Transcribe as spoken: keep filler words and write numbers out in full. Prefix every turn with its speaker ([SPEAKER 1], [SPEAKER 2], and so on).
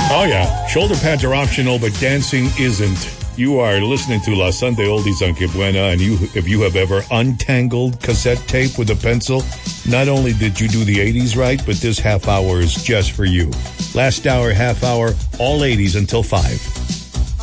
[SPEAKER 1] Oh, yeah. Shoulder pads are optional, but dancing isn't. You are listening to La Sunday Oldies on Que Buena, and you, if you have ever untangled cassette tape with a pencil, not only did you do the eighties right, but this half hour is just for you. Last hour, half hour, all eighties until five.